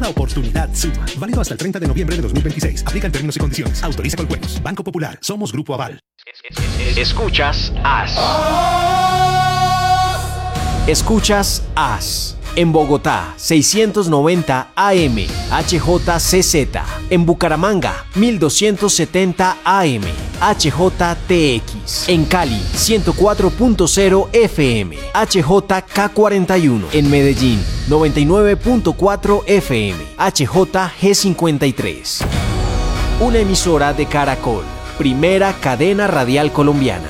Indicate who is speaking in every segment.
Speaker 1: Cada oportunidad suma. Válido hasta el 30 de noviembre de 2026. Aplican términos y condiciones. Autoriza con juegos. Banco Popular. Somos Grupo Aval.
Speaker 2: Escuchas AS. Escuchas AS. En Bogotá, 690 AM, HJCZ. En Bucaramanga, 1270 AM, HJTX. En Cali, 104.0 FM, HJK41. En Medellín, 99.4 FM, HJG53. Una emisora de Caracol, primera cadena radial colombiana.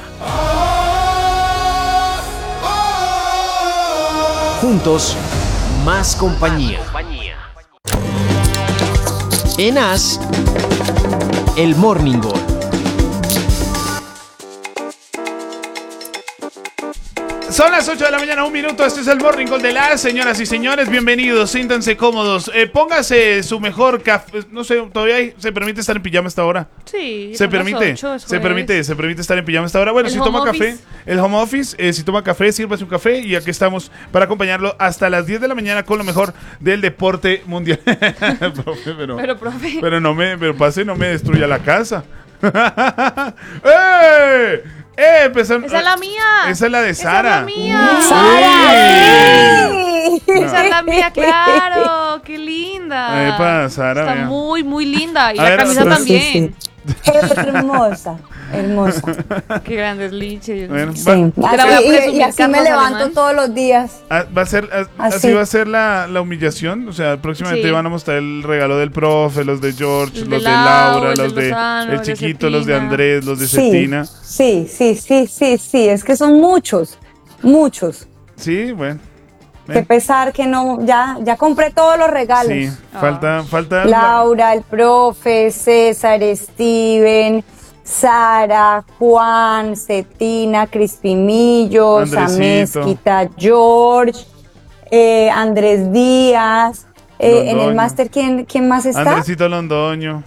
Speaker 2: Juntos, más compañía. En AS, el Morning Call.
Speaker 3: Son las 8 de la mañana, 1 minuto. Este es el Morning Call de las señoras y señores. Bienvenidos, siéntanse cómodos. Póngase su mejor café. No sé, ¿todavía se permite estar en pijama hasta ahora?
Speaker 4: Sí,
Speaker 3: se permite. Se permite estar en pijama hasta ahora. Bueno, si toma café, el home office, si toma café, sírvase un café. Y aquí estamos para acompañarlo hasta las 10 de la mañana con lo mejor del deporte mundial. Profe, pero pase, no me destruya la casa. ¡Eh! Empezaron.
Speaker 4: Esa es la mía.
Speaker 3: Esa es la de Sara.
Speaker 4: Esa es la mía. Esa es la mía, claro. Qué linda.
Speaker 3: Epa, Sara,
Speaker 4: está
Speaker 3: mira.
Speaker 4: muy, muy linda. Y
Speaker 3: A
Speaker 4: la
Speaker 3: ver,
Speaker 4: camisa también.
Speaker 5: Es hermosa, hermosa.
Speaker 4: Qué grandes liches.
Speaker 3: Bueno,
Speaker 5: Sí.
Speaker 4: Te la voy a presumir,
Speaker 5: Y así me
Speaker 4: Carlos
Speaker 5: levanto
Speaker 4: Alemán.
Speaker 5: todos los días.
Speaker 3: Va a ser, así va a ser la humillación. O sea, próximamente
Speaker 4: Sí.
Speaker 3: van a mostrar el regalo del profe, los de George,
Speaker 4: El
Speaker 3: los
Speaker 4: de
Speaker 3: de Laura,
Speaker 4: el de
Speaker 3: los de
Speaker 4: Lozano,
Speaker 3: el
Speaker 4: el de
Speaker 3: chiquito, los de
Speaker 4: Cetina.
Speaker 3: Andrés, los de
Speaker 5: Sí,
Speaker 3: Cetina.
Speaker 5: sí. Es que son muchos.
Speaker 3: Sí, bueno.
Speaker 5: Qué pesar que no, ya compré todos los regalos.
Speaker 3: Sí, falta
Speaker 5: Laura, el profe, César, Steven, Sara, Juan, Cetina, Crispimillo,
Speaker 3: Andresito.
Speaker 5: Samezquita, George, Andrés Díaz. En
Speaker 3: Londoño.
Speaker 5: el máster, ¿quién más está?
Speaker 3: Andresito Londoño,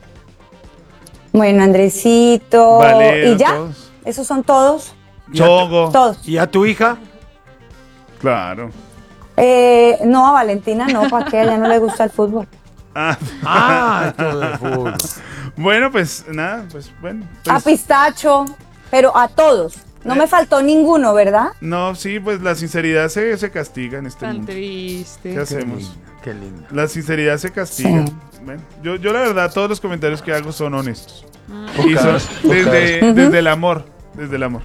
Speaker 5: Bueno, Andresito.
Speaker 3: Valero,
Speaker 5: ¿Y ya?
Speaker 3: todos.
Speaker 5: ¿Esos son todos?
Speaker 3: Chogo.
Speaker 5: Todos.
Speaker 6: ¿Y a tu hija?
Speaker 3: Claro.
Speaker 5: No, a Valentina no, ¿para qué? A ella no le gusta el fútbol.
Speaker 6: Todo de fútbol.
Speaker 3: Bueno, pues nada, pues bueno.
Speaker 5: A
Speaker 3: Pues,
Speaker 5: Pistacho, pero a todos. No me faltó ninguno, ¿verdad?
Speaker 3: no, sí, pues la sinceridad se castiga en este
Speaker 4: Tan
Speaker 3: mundo.
Speaker 4: triste.
Speaker 3: ¿Qué hacemos?
Speaker 6: Qué lindo.
Speaker 3: La sinceridad se castiga.
Speaker 5: Sí.
Speaker 3: Bueno, yo la verdad, todos los comentarios que hago son honestos.
Speaker 6: Pocas,
Speaker 3: Y son
Speaker 6: pocas.
Speaker 3: desde el amor. Desde el amor.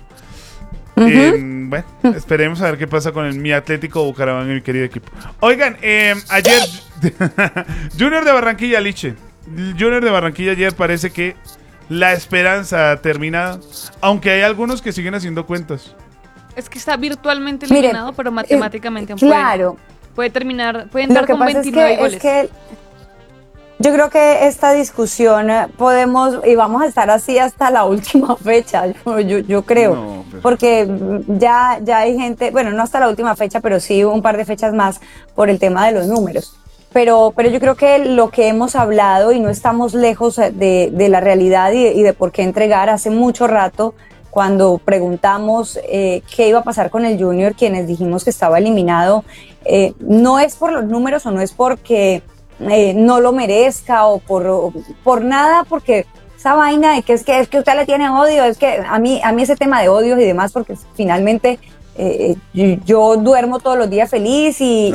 Speaker 3: Bueno, esperemos a ver qué pasa con mi Atlético Bucaramanga, mi querido equipo. Oigan, ayer Junior de Barranquilla, Liche. Junior de Barranquilla ayer parece que la esperanza ha terminado, aunque hay algunos que siguen haciendo cuentas.
Speaker 4: Es que está virtualmente
Speaker 5: Miren,
Speaker 4: eliminado, pero matemáticamente aún
Speaker 5: Claro.
Speaker 4: puede terminar, puede
Speaker 5: Lo
Speaker 4: entrar
Speaker 5: que
Speaker 4: con
Speaker 5: pasa
Speaker 4: 29 goles.
Speaker 5: es que yo creo que esta discusión podemos y vamos a estar así hasta la última fecha, yo creo,
Speaker 3: No, pero-
Speaker 5: porque ya hay gente, bueno, no hasta la última fecha, pero sí un par de fechas más por el tema de los números. Pero yo creo que lo que hemos hablado y no estamos lejos de la realidad y de por qué entregar hace mucho rato cuando preguntamos qué iba a pasar con el Junior, quienes dijimos que estaba eliminado, no es por los números o no es porque no lo merezca o por nada, porque esa vaina de que es que usted le tiene odio, es que a mí ese tema de odios y demás, porque finalmente yo duermo todos los días feliz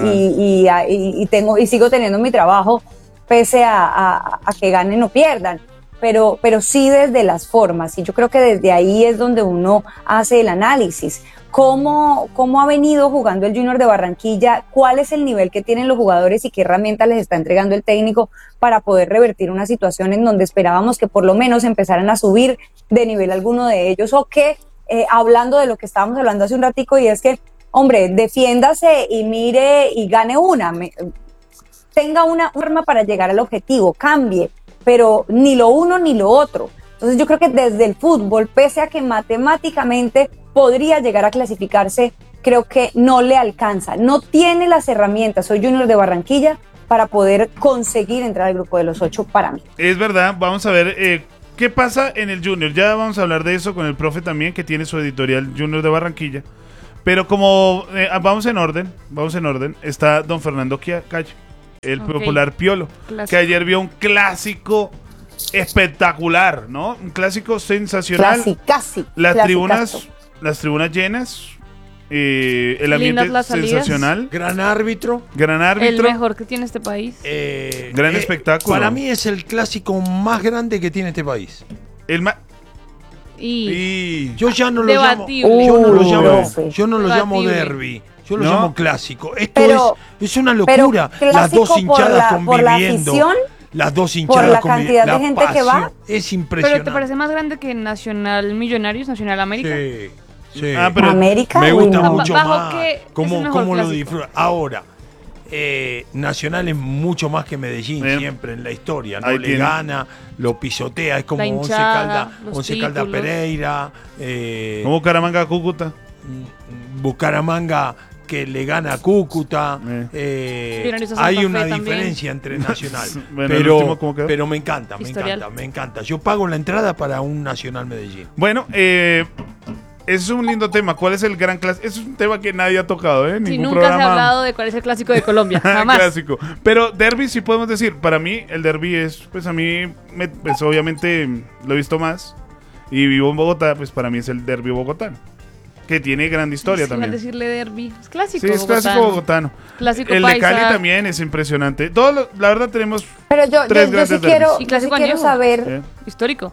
Speaker 5: y tengo y sigo teniendo mi trabajo pese a que ganen o pierdan. Pero sí desde las formas, y yo creo que desde ahí es donde uno hace el análisis. ¿Cómo ha venido jugando el Junior de Barranquilla? ¿Cuál es el nivel que tienen los jugadores y qué herramientas les está entregando el técnico para poder revertir una situación en donde esperábamos que por lo menos empezaran a subir de nivel alguno de ellos? O que, hablando de lo que estábamos hablando hace un ratico, y es que, hombre, defiéndase y mire y gane tenga una arma para llegar al objetivo, cambie, pero ni lo uno ni lo otro. Entonces yo creo que desde el fútbol, pese a que matemáticamente podría llegar a clasificarse, creo que no le alcanza, no tiene las herramientas, soy Junior de Barranquilla, para poder conseguir entrar al grupo de los 8 para mí.
Speaker 3: Es verdad, vamos a ver qué pasa en el Junior. Ya vamos a hablar de eso con el profe también, que tiene su editorial Junior de Barranquilla. Pero como vamos en orden, está don Fernando Calle. el
Speaker 4: Ok.
Speaker 3: popular Piolo,
Speaker 4: Clásico.
Speaker 3: que ayer vio un clásico espectacular, ¿no? Un clásico sensacional.
Speaker 5: Casi.
Speaker 3: Las tribunas llenas, el
Speaker 4: Lindas
Speaker 3: ambiente
Speaker 4: las salidas.
Speaker 3: sensacional,
Speaker 6: Gran árbitro.
Speaker 3: gran
Speaker 4: El
Speaker 3: árbitro,
Speaker 4: mejor que tiene este país.
Speaker 3: Gran espectáculo.
Speaker 6: Para mí es el clásico más grande que tiene este país.
Speaker 3: el ma-
Speaker 4: Y
Speaker 3: y
Speaker 6: Yo ya no lo
Speaker 4: Debatible.
Speaker 6: llamo. Yo no lo
Speaker 5: profe.
Speaker 6: llamo
Speaker 4: Debatible.
Speaker 6: derbi. Yo lo
Speaker 3: ¿No?
Speaker 6: llamo clásico. Esto
Speaker 5: Pero-
Speaker 6: es una
Speaker 5: pero
Speaker 6: locura. Las
Speaker 5: clásico
Speaker 6: dos hinchadas
Speaker 5: por la
Speaker 6: conviviendo.
Speaker 5: afición,
Speaker 6: las dos hinchadas
Speaker 5: la cantidad de gente que va.
Speaker 6: pasión. Es impresionante.
Speaker 4: ¿Pero te parece más grande que Nacional Millonarios, Nacional América?
Speaker 6: Sí, sí.
Speaker 3: Ah, pero
Speaker 5: América.
Speaker 6: Me
Speaker 5: uy,
Speaker 6: gusta
Speaker 5: no.
Speaker 6: mucho
Speaker 4: ¿Bajo
Speaker 6: más.
Speaker 4: qué es el
Speaker 6: ¿Cómo
Speaker 4: mejor
Speaker 6: lo
Speaker 4: clásico?
Speaker 6: disfruta? Ahora, Nacional es mucho más que Medellín
Speaker 3: Bien.
Speaker 6: siempre en la historia. No
Speaker 3: Ahí
Speaker 6: le
Speaker 3: tiene.
Speaker 6: gana, lo pisotea. Es como
Speaker 4: La
Speaker 6: Once
Speaker 4: hinchada,
Speaker 6: Caldas,
Speaker 4: los
Speaker 6: Once Caldas
Speaker 4: títulos.
Speaker 6: Pereira,
Speaker 3: como Caramanga Cúcuta.
Speaker 6: Bucaramanga que le gana a Cúcuta.
Speaker 4: Millonarios a Santa
Speaker 6: Hay
Speaker 4: Fe
Speaker 6: una
Speaker 4: también.
Speaker 6: diferencia entre Nacional.
Speaker 3: Bueno, el último, ¿cómo quedó?
Speaker 6: pero me encanta,
Speaker 4: Historial.
Speaker 6: me encanta. Yo pago la entrada para un Nacional Medellín.
Speaker 3: Bueno, es un lindo tema. ¿Cuál es el gran clásico? Es un tema que nadie ha tocado, ¿eh?
Speaker 4: Si
Speaker 3: Ningún
Speaker 4: nunca se ha
Speaker 3: programa
Speaker 4: hablado de cuál es el clásico de Colombia, jamás.
Speaker 3: clásico. Pero derby sí podemos decir. Para mí, el derby es, pues a mí, pues obviamente lo he visto más. Y vivo en Bogotá, pues para mí es el derby bogotano. Que tiene gran historia
Speaker 4: Es igual
Speaker 3: también.
Speaker 4: decirle derbi. Es clásico
Speaker 3: Sí, es clásico bogotano.
Speaker 4: Clásico
Speaker 3: El de
Speaker 4: paisa.
Speaker 3: Cali también es impresionante. La verdad tenemos
Speaker 5: Pero yo
Speaker 3: tres
Speaker 5: sí
Speaker 3: grandes
Speaker 5: quiero,
Speaker 3: derbis.
Speaker 4: Y
Speaker 5: yo sí
Speaker 4: clásico
Speaker 5: quiero
Speaker 4: añejo.
Speaker 5: saber,
Speaker 4: Histórico.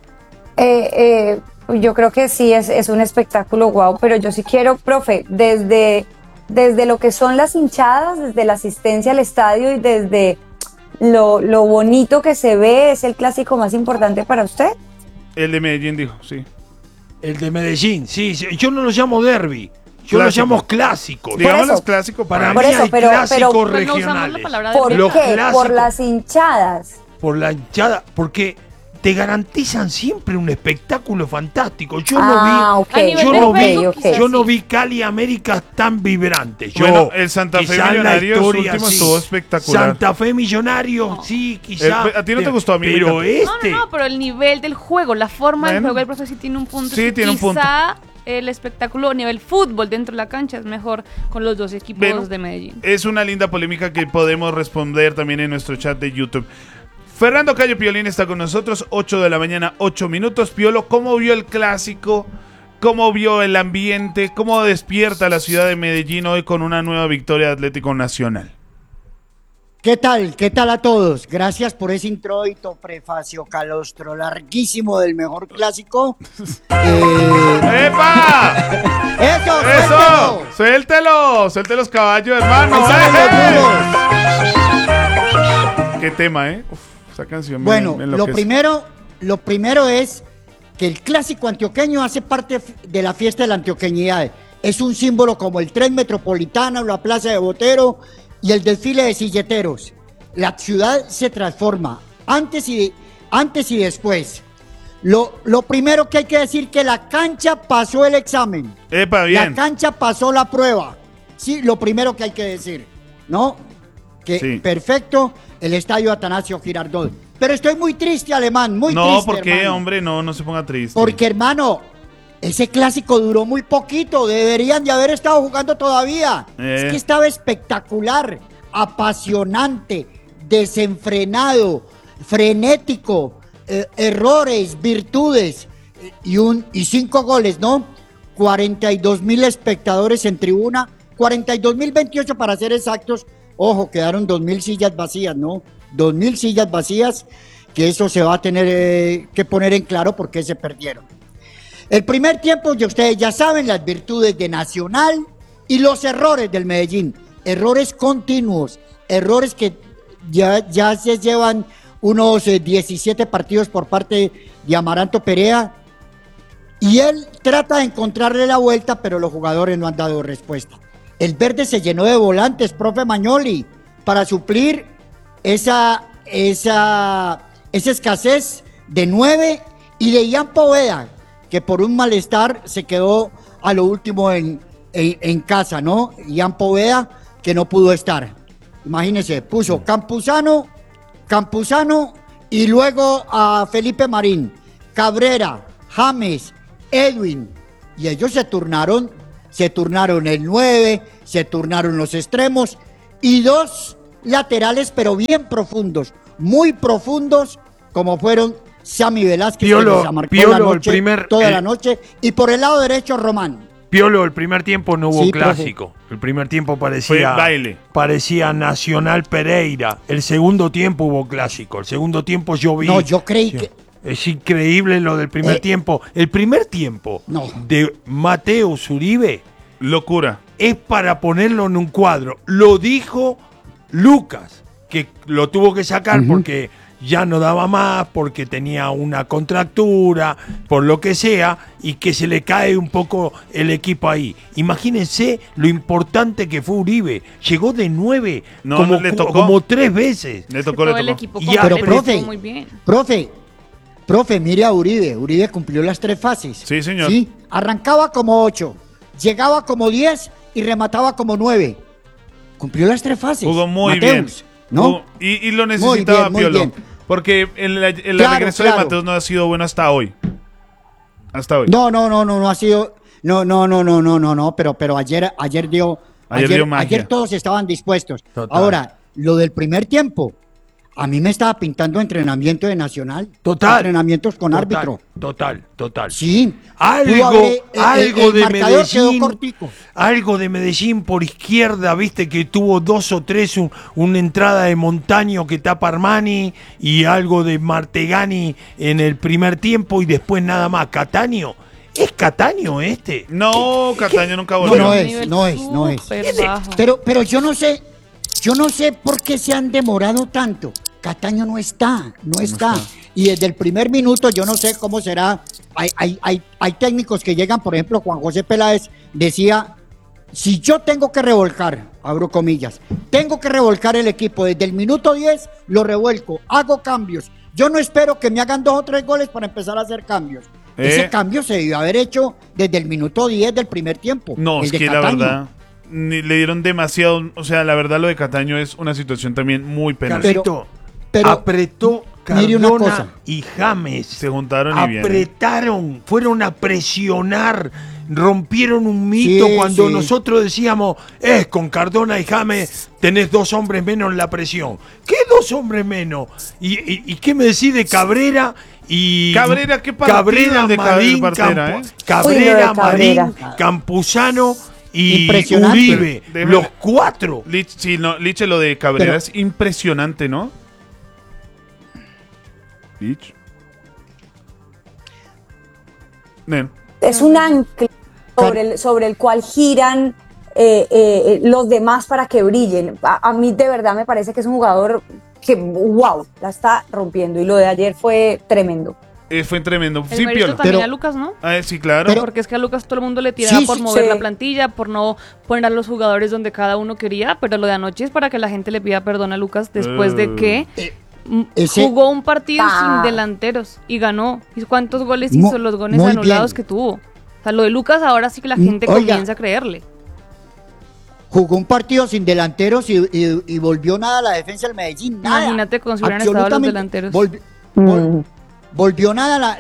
Speaker 5: yo creo que sí es un espectáculo guau, pero yo sí quiero, profe, desde lo que son las hinchadas, desde la asistencia al estadio y desde lo bonito que se ve, ¿es el clásico más importante para usted?
Speaker 3: El de Medellín dijo, sí.
Speaker 6: El de Medellín, sí. Yo no lo llamo derbi. Yo lo
Speaker 3: Clásico.
Speaker 6: llamo clásico.
Speaker 3: Digamos
Speaker 5: eso.
Speaker 3: los clásicos
Speaker 6: Para
Speaker 5: Por
Speaker 6: mí
Speaker 5: eso,
Speaker 6: hay
Speaker 5: pero-
Speaker 6: clásicos
Speaker 5: pero-
Speaker 4: Pues no usamos la
Speaker 6: regionales.
Speaker 4: palabra
Speaker 5: ¿Por
Speaker 6: Los
Speaker 5: qué?
Speaker 6: clásicos.
Speaker 5: Por las hinchadas.
Speaker 6: Por la hinchada, porque te garantizan siempre un espectáculo fantástico. Yo
Speaker 5: ok.
Speaker 4: A nivel
Speaker 6: yo
Speaker 4: de
Speaker 6: no vi,
Speaker 4: juego,
Speaker 5: ok.
Speaker 4: quizás
Speaker 6: yo no
Speaker 4: sí.
Speaker 6: vi Cali América tan vibrantes. Yo,
Speaker 3: Bueno, el Santa Fe
Speaker 6: quizás la
Speaker 3: Millonarios
Speaker 6: historia,
Speaker 3: último
Speaker 6: sí.
Speaker 3: estuvo espectacular.
Speaker 6: Santa Fe Millonarios, sí, quizás.
Speaker 3: A ti no te gustó, a mí me
Speaker 6: Pero
Speaker 3: encantó.
Speaker 6: este.
Speaker 4: No, pero el nivel del juego, la forma del
Speaker 3: Bueno.
Speaker 4: juego del profe sí tiene un punto.
Speaker 3: Sí, tiene un punto.
Speaker 4: Quizá el espectáculo a nivel fútbol dentro de la cancha es mejor con los dos equipos
Speaker 3: Bueno.
Speaker 4: de Medellín.
Speaker 3: Es una linda polémica que podemos responder también en nuestro chat de YouTube. Fernando Cayo Piolín está con nosotros, 8 de la mañana, 8 minutos. Piolo, ¿cómo vio el clásico? ¿Cómo vio el ambiente? ¿Cómo despierta la ciudad de Medellín hoy con una nueva victoria de Atlético Nacional?
Speaker 7: ¿Qué tal? ¿Qué tal a todos? Gracias por ese introito prefacio calostro larguísimo del mejor clásico.
Speaker 3: ¡Epa!
Speaker 7: ¡Eso!
Speaker 3: ¡Eso! ¡Suéltelo! ¡Suelte los caballos, hermano!
Speaker 7: ¡Suéltelo!
Speaker 3: ¡Eh! ¡Qué tema, eh! Uf, esa canción
Speaker 7: Bueno,
Speaker 3: me
Speaker 7: lo
Speaker 3: enloquece.
Speaker 7: primero es que el clásico antioqueño hace parte de la fiesta de la antioqueñidad. Es un símbolo como el tren metropolitano, la plaza de Botero y el desfile de silleteros. La ciudad se transforma antes y después. Lo primero que hay que decir que la cancha pasó el examen.
Speaker 3: ¡Epa, bien!
Speaker 7: La cancha pasó la prueba. Sí, lo primero que hay que decir, ¿no? Que
Speaker 3: Sí.
Speaker 7: perfecto el estadio Atanasio Girardot. Pero estoy muy triste, Alemán, muy
Speaker 3: No,
Speaker 7: triste,
Speaker 3: ¿por qué,
Speaker 7: hermano.
Speaker 3: hombre? No se ponga triste.
Speaker 7: Porque, hermano, ese clásico duró muy poquito. Deberían de haber estado jugando todavía. Es que estaba espectacular, apasionante, desenfrenado, frenético, errores, virtudes y 5 goles, ¿no? 42,000 espectadores en tribuna, 42,028 para ser exactos. Ojo, quedaron 2,000 sillas vacías, ¿no? 2,000 sillas vacías, que eso se va a tener que poner en claro por qué se perdieron. El primer tiempo, ya ustedes ya saben, las virtudes de Nacional y los errores del Medellín. Errores continuos, errores que ya se llevan unos 17 partidos por parte de Amaranto Perea. Y él trata de encontrarle la vuelta, pero los jugadores no han dado respuesta. El verde se llenó de volantes, profe Magnoli, para suplir esa escasez de 9 y de Ian Poveda, que por un malestar se quedó a lo último en casa, ¿no? Ian Poveda, que no pudo estar. Imagínense, puso Campuzano y luego a Felipe Marín, Cabrera, James, Edwin, y ellos se turnaron el 9, se turnaron los extremos y dos laterales, pero bien profundos, muy profundos, como fueron Sammy Velázquez,
Speaker 6: Piolo,
Speaker 7: que se marcó
Speaker 6: Piolo,
Speaker 7: la noche, toda la noche, y por el lado derecho Román.
Speaker 6: Piolo, el primer tiempo no hubo
Speaker 7: Sí,
Speaker 6: clásico. El primer tiempo
Speaker 3: Fue
Speaker 6: parecía
Speaker 3: baile.
Speaker 6: parecía Nacional Pereira. El segundo tiempo hubo clásico. El segundo tiempo yo vi.
Speaker 7: No, yo creí que...
Speaker 6: Es increíble lo del primer tiempo. El primer tiempo
Speaker 7: No.
Speaker 6: de Mateo Uribe
Speaker 3: Locura.
Speaker 6: es para ponerlo en un cuadro. Lo dijo Lucas, que lo tuvo que sacar porque ya no daba más, porque tenía una contractura, por lo que sea, y que se le cae un poco el equipo ahí. Imagínense lo importante que fue Uribe. Llegó de 9
Speaker 3: No,
Speaker 6: como,
Speaker 3: le tocó.
Speaker 6: como 3 veces.
Speaker 3: Le tocó,
Speaker 4: Todo
Speaker 3: le
Speaker 4: el
Speaker 3: tocó.
Speaker 4: equipo
Speaker 6: Y
Speaker 4: completo,
Speaker 7: pero, profe,
Speaker 4: estuvo muy bien.
Speaker 7: Profe, mire a Uribe. Uribe cumplió las 3 fases.
Speaker 3: Sí, señor.
Speaker 7: Sí, arrancaba como 8, llegaba como 10 y remataba como 9. Cumplió las 3 fases.
Speaker 3: Jugó muy
Speaker 7: Mateus,
Speaker 3: bien.
Speaker 7: ¿no?
Speaker 3: Jugó- y lo necesitaba
Speaker 7: muy
Speaker 3: Piolo.
Speaker 7: bien.
Speaker 3: Porque el
Speaker 7: Claro,
Speaker 3: regreso
Speaker 7: claro.
Speaker 3: de Mateus no ha sido bueno hasta hoy. Hasta hoy.
Speaker 7: No ha sido. No, pero ayer dio.
Speaker 3: Ayer dio magia.
Speaker 7: Ayer todos estaban dispuestos.
Speaker 6: Total.
Speaker 7: Ahora, lo del primer tiempo, a mí me estaba pintando entrenamiento de Nacional.
Speaker 6: Total.
Speaker 7: Entrenamientos con árbitro.
Speaker 6: Total.
Speaker 7: Sí.
Speaker 6: Algo,
Speaker 7: Pudo haber-
Speaker 6: algo
Speaker 7: el
Speaker 6: de
Speaker 7: marcador quedó
Speaker 6: Medellín,
Speaker 7: cortico.
Speaker 6: algo de Medellín por izquierda, viste que tuvo 2 o 3, una entrada de Montaño que tapa Armani y algo de Martegani en el primer tiempo y después nada más. Cataño, ¿es Cataño este?
Speaker 3: No, Cataño nunca
Speaker 7: No,
Speaker 3: volvió.
Speaker 7: no es.
Speaker 4: Nivel súper bajo.
Speaker 7: Pero yo no sé por qué se han demorado tanto. Cataño no está. Y desde el primer minuto yo no sé cómo será. Hay técnicos que llegan, por ejemplo, Juan José Peláez decía, si yo tengo que revolcar, abro comillas, tengo que revolcar el equipo desde el minuto 10, lo revuelco, hago cambios. Yo no espero que me hagan 2 o 3 goles para empezar a hacer cambios. Ese cambio se debió haber hecho desde el minuto 10 del primer tiempo.
Speaker 3: No,
Speaker 7: el
Speaker 3: es
Speaker 7: de
Speaker 3: que la
Speaker 7: Cataño.
Speaker 3: verdad le dieron demasiado. O sea, la verdad lo de Cataño es una situación también muy penosa.
Speaker 6: Carlito,
Speaker 7: pero-
Speaker 6: apretó
Speaker 7: mire una
Speaker 6: Cardona
Speaker 7: cosa.
Speaker 6: y James.
Speaker 3: Se juntaron y bien.
Speaker 6: Apretaron, fueron a presionar, rompieron un mito
Speaker 7: Sí,
Speaker 6: cuando
Speaker 7: sí.
Speaker 6: nosotros decíamos, con Cardona y James tenés 2 hombres menos en la presión. ¿Qué 2 hombres menos? ¿Y qué me decís de Cabrera? Y
Speaker 3: Cabrera, ¿qué partido
Speaker 6: Cabrera,
Speaker 3: de
Speaker 6: Marín,
Speaker 3: Partera,
Speaker 7: Uy, lo
Speaker 6: Cabrera,
Speaker 7: de Cabrera.
Speaker 6: Marín, Campuzano y
Speaker 7: Impresionante.
Speaker 6: Uribe.
Speaker 3: Déjame-
Speaker 6: Los 4.
Speaker 3: Sí, no, Liche, lo de Cabrera
Speaker 7: Pero-
Speaker 3: es impresionante, ¿no? Lich. Nen.
Speaker 5: Es un ancla sobre el cual giran los demás para que brillen. A mí de verdad me parece que es un jugador que, wow, la está rompiendo. Y lo de ayer fue tremendo.
Speaker 3: Fue tremendo.
Speaker 4: El
Speaker 3: Sí,
Speaker 4: mérito
Speaker 3: Piolo.
Speaker 4: también
Speaker 7: Pero-
Speaker 4: a Lucas, ¿no?
Speaker 3: Sí, claro.
Speaker 4: Porque es que a Lucas todo el mundo le tiraba
Speaker 7: Sí,
Speaker 4: por
Speaker 7: sí,
Speaker 4: mover
Speaker 5: sí.
Speaker 4: la plantilla, por no poner a los jugadores donde cada uno quería, pero lo de anoche es para que la gente le pida perdón a Lucas después de que
Speaker 7: ese-
Speaker 4: jugó un partido
Speaker 5: Ah.
Speaker 4: sin delanteros y ganó. ¿Y cuántos goles
Speaker 7: Mu-
Speaker 4: hizo? Los goles
Speaker 7: muy
Speaker 4: anulados
Speaker 7: bien.
Speaker 4: que tuvo. O sea, lo de Lucas ahora sí que la gente
Speaker 7: Oiga.
Speaker 4: comienza a creerle.
Speaker 7: Jugó un partido sin delanteros y volvió nada a la defensa del Medellín. Nada.
Speaker 4: Imagínate con si hubieran estado los
Speaker 7: Absolutamente.
Speaker 4: delanteros.
Speaker 7: Volvió nada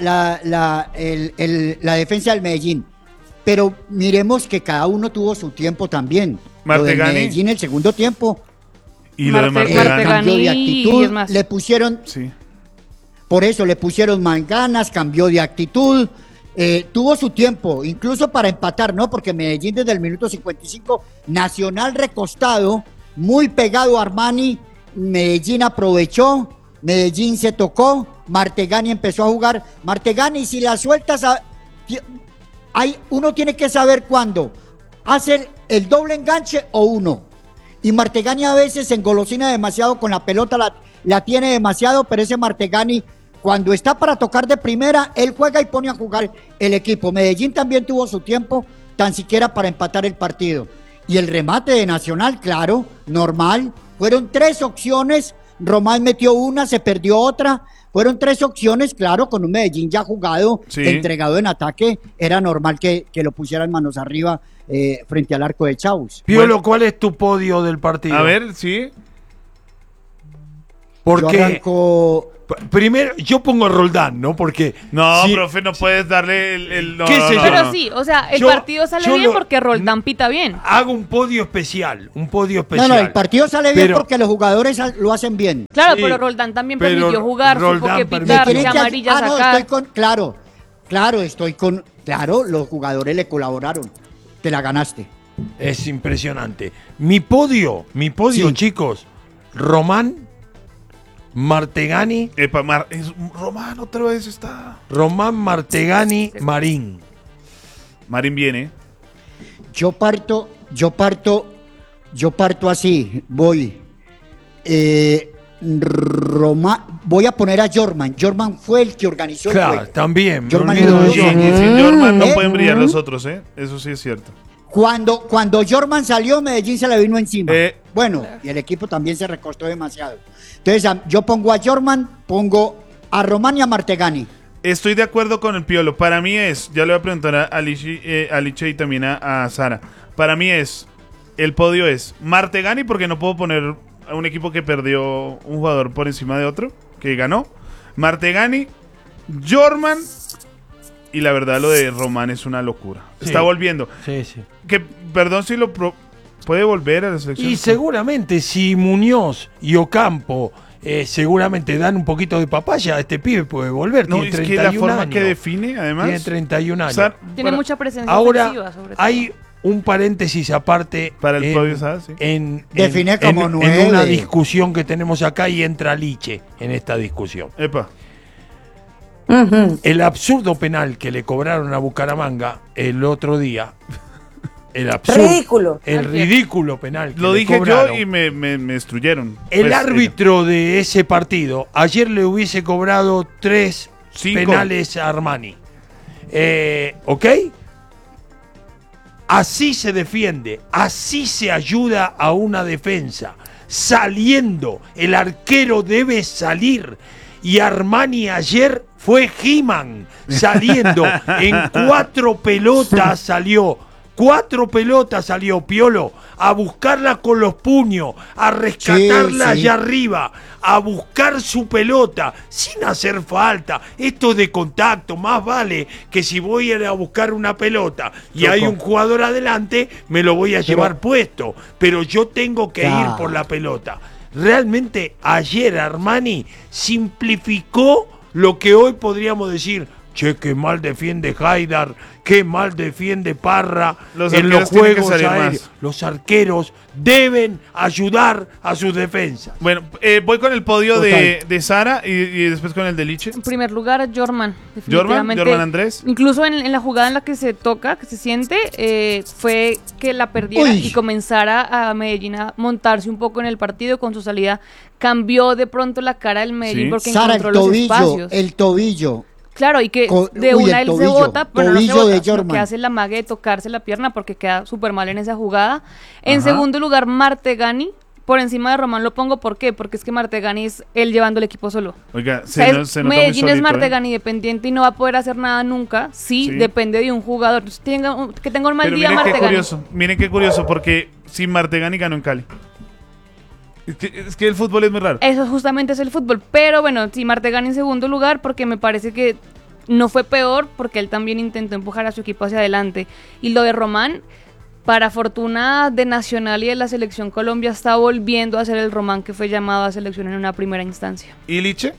Speaker 7: la defensa del Medellín. Pero miremos que cada uno tuvo su tiempo también. Lo del
Speaker 3: Martegani.
Speaker 7: Medellín el segundo tiempo.
Speaker 3: Y lo de
Speaker 4: Martegani.
Speaker 3: Martegani.
Speaker 7: Cambió de
Speaker 4: y
Speaker 7: actitud.
Speaker 4: es más.
Speaker 7: Le pusieron,
Speaker 3: Sí.
Speaker 7: por eso le pusieron más ganas, cambió de actitud. Tuvo su tiempo, incluso para empatar, ¿no? Porque Medellín desde el minuto 55, Nacional recostado, muy pegado a Armani, Medellín aprovechó, Medellín se tocó, Martegani empezó a jugar. Martegani, si la sueltas, uno tiene que saber cuándo hacer el doble enganche o uno. Y Martegani a veces se engolosina demasiado con la pelota, la tiene demasiado, pero ese Martegani, cuando está para tocar de primera, él juega y pone a jugar el equipo. Medellín también tuvo su tiempo, tan siquiera para empatar el partido. Y el remate de Nacional, claro, normal. Fueron 3 opciones, Román metió una, se perdió otra. Fueron 3 opciones, claro, con un Medellín ya jugado,
Speaker 3: Sí.
Speaker 7: entregado en ataque. Era normal que lo pusieran manos arriba frente al arco de Chaus.
Speaker 6: Piolo, ¿cuál es tu podio del partido?
Speaker 3: A ver, sí.
Speaker 6: Porque
Speaker 7: Yo arranco...
Speaker 6: primero yo pongo a Roldán, ¿no? Porque
Speaker 3: No,
Speaker 6: si-
Speaker 3: profe, no puedes darle el no,
Speaker 6: ¿Qué
Speaker 3: no,
Speaker 6: sé
Speaker 3: no,
Speaker 6: yo?
Speaker 4: Pero
Speaker 3: no.
Speaker 4: sí, o sea, el
Speaker 6: Yo-
Speaker 4: partido sale
Speaker 6: yo
Speaker 4: bien
Speaker 6: lo-
Speaker 4: porque Roldán pita bien.
Speaker 6: hago un podio especial,
Speaker 7: No, el partido sale bien
Speaker 6: Pero-
Speaker 7: porque los jugadores lo hacen bien.
Speaker 4: Claro,
Speaker 6: Sí,
Speaker 4: pero Roldán también
Speaker 6: pero
Speaker 4: permitió jugar, supo
Speaker 6: Roldán
Speaker 4: que
Speaker 6: permitió.
Speaker 4: pitar,
Speaker 7: Tienen
Speaker 4: que
Speaker 7: que-
Speaker 4: amarilla
Speaker 7: no,
Speaker 4: sacar.
Speaker 7: estoy con... Claro, los jugadores le colaboraron. Te la ganaste.
Speaker 6: Es impresionante. Mi podio,
Speaker 7: Sí.
Speaker 6: chicos. Román, Martegani,
Speaker 3: Epa, Román otra vez está.
Speaker 6: Román, Martegani, Marín.
Speaker 3: Marín viene.
Speaker 7: Yo parto así, voy. Voy a poner a Jorman. Jorman fue el que organizó el
Speaker 6: Claro,
Speaker 7: juego.
Speaker 6: también. me
Speaker 7: Jorman
Speaker 6: olvido de
Speaker 7: Rodríguez.
Speaker 6: Jorman.
Speaker 3: Y sin Jorman no
Speaker 7: ¿Eh?
Speaker 3: pueden brillar los otros, ¿eh? Eso sí es cierto.
Speaker 7: Cuando Jorman salió, Medellín se le vino encima.
Speaker 3: Eh.
Speaker 7: Bueno, y el equipo también se recostó demasiado. Entonces, yo pongo a Jorman, pongo a Román y a Martegani.
Speaker 3: Estoy de acuerdo con el Piolo. Para mí es, ya le voy a preguntar a Liche y también a Sara. Para mí el podio es Martegani, porque no puedo poner a un equipo que perdió un jugador por encima de otro, que ganó. Martegani, Jorman, y la verdad lo de Román es una locura.
Speaker 6: Sí.
Speaker 3: Está volviendo.
Speaker 6: Sí, sí.
Speaker 3: Que, perdón si puede volver a la selección.
Speaker 6: Y seguramente si Muñoz y Ocampo seguramente dan un poquito de papaya, este pibe puede volver.
Speaker 3: No,
Speaker 6: tiene
Speaker 3: es que
Speaker 6: 31
Speaker 3: la forma
Speaker 6: años.
Speaker 3: que define, además.
Speaker 6: Tiene 31 años.
Speaker 4: Tiene mucha presencia
Speaker 6: Ahora
Speaker 4: ofensiva, sobre todo.
Speaker 6: hay un paréntesis aparte
Speaker 3: Para el podio, ¿sabes? Sí.
Speaker 7: Define como
Speaker 6: en
Speaker 7: 9.
Speaker 6: una discusión que tenemos acá y entra Liche en esta discusión.
Speaker 3: Epa.
Speaker 6: El absurdo penal que le cobraron a Bucaramanga el otro día,
Speaker 5: Ridículo.
Speaker 6: el ridículo penal que
Speaker 3: Lo
Speaker 6: le
Speaker 3: dije
Speaker 6: cobraron,
Speaker 3: yo y me destruyeron.
Speaker 6: el
Speaker 3: Pues,
Speaker 6: árbitro de ese partido ayer le hubiese cobrado 3
Speaker 3: 5.
Speaker 6: penales a Armani. ¿Ok? Así se defiende, así se ayuda a una defensa. Saliendo, el arquero debe salir. Y Armani ayer fue He-Man, saliendo en 4 pelotas salió. 4 pelotas salió Piolo a buscarla con los puños, a rescatarla
Speaker 7: Sí, sí.
Speaker 6: allá arriba, a buscar su pelota sin hacer falta. Esto de contacto, más vale que si voy a ir a buscar una pelota y
Speaker 3: Choco.
Speaker 6: hay un jugador adelante, me lo voy a llevar puesto, pero yo tengo que ir por la pelota. Realmente ayer Armani simplificó lo que hoy podríamos decir: che, qué mal defiende Haidar, qué mal defiende Parra
Speaker 3: Los
Speaker 6: en los
Speaker 3: arqueros tienen que
Speaker 6: juegos
Speaker 3: salir
Speaker 6: aéreos.
Speaker 3: más.
Speaker 6: Los arqueros deben ayudar a sus defensas.
Speaker 3: Bueno, voy con el podio
Speaker 7: Total.
Speaker 3: de Sara y después con el de Liche.
Speaker 4: En primer lugar, Jorman. Definitivamente.
Speaker 3: Jorman Andrés.
Speaker 4: Incluso en la jugada en la que se toca, que se siente, fue que la perdiera
Speaker 7: Uy.
Speaker 4: y comenzara a Medellín a montarse un poco en el partido con su salida. Cambió de pronto la cara del Medellín
Speaker 3: Sí.
Speaker 4: porque
Speaker 7: Sara,
Speaker 4: encontró los espacios.
Speaker 7: el tobillo.
Speaker 4: Claro, y que de
Speaker 7: Uy,
Speaker 4: una
Speaker 7: el
Speaker 4: él se
Speaker 7: tobillo,
Speaker 4: bota, pero no se
Speaker 7: tobillo de
Speaker 4: bota, sino
Speaker 7: Jorman.
Speaker 4: que hace la mague de tocarse la pierna porque queda súper mal en esa jugada. En segundo lugar, Martegani. Por encima de Román lo pongo, ¿por qué? Porque es que Martegani es él llevando el equipo solo.
Speaker 3: Oiga,
Speaker 4: O sea,
Speaker 3: se nota muy
Speaker 4: Medellín es
Speaker 3: solito,
Speaker 4: Martegani dependiente y no va a poder hacer nada nunca. Sí,
Speaker 3: Sí.
Speaker 4: depende de un jugador. Que tenga un mal
Speaker 3: Pero
Speaker 4: día
Speaker 3: miren qué
Speaker 4: Martegani.
Speaker 3: miren qué curioso, porque si Martegani ganó en Cali. Es que el fútbol es muy raro.
Speaker 4: Eso justamente es el fútbol. Pero bueno, sí, Martegani en segundo lugar porque me parece que no fue peor porque él también intentó empujar a su equipo hacia adelante. Y lo de Román, para fortuna de Nacional y de la Selección Colombia, está volviendo a ser el Román que fue llamado a selección en una primera instancia.
Speaker 3: ¿Y Liche?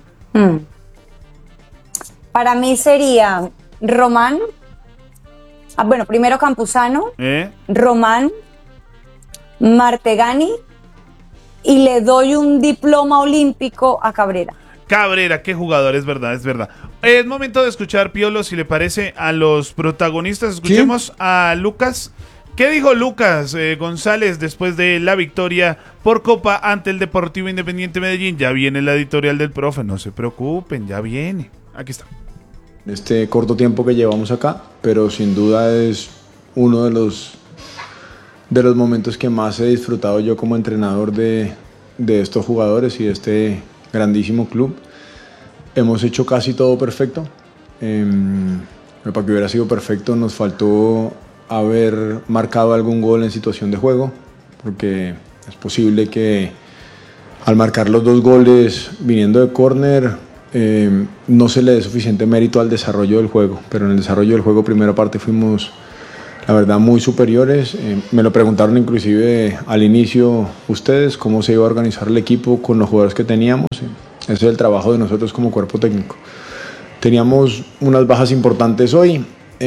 Speaker 5: Para mí sería Román. Bueno, primero Campuzano, Román, Martegani y le doy un diploma olímpico a Cabrera.
Speaker 3: Cabrera, qué jugador, es verdad, es verdad. Es momento de escuchar, Piolo, si le parece, a los protagonistas. Escuchemos a Lucas. ¿Qué dijo Lucas González después de la victoria por Copa ante el Deportivo Independiente Medellín? Ya viene la editorial del profe, no se preocupen, ya viene. Aquí está.
Speaker 8: Este corto tiempo que llevamos acá, pero sin duda es uno de los momentos que más he disfrutado yo como entrenador de estos jugadores y de este grandísimo club. Hemos hecho casi todo perfecto. Para que hubiera sido perfecto nos faltó haber marcado algún gol en situación de juego, porque es posible que al marcar los 2 goles viniendo de córner, no se le dé suficiente mérito al desarrollo del juego, pero en el desarrollo del juego, primera parte, fuimos, la verdad, muy superiores. Me lo preguntaron inclusive al inicio ustedes, cómo se iba a organizar el equipo con los jugadores que teníamos. Ese es el trabajo de nosotros como cuerpo técnico. Teníamos unas bajas importantes hoy,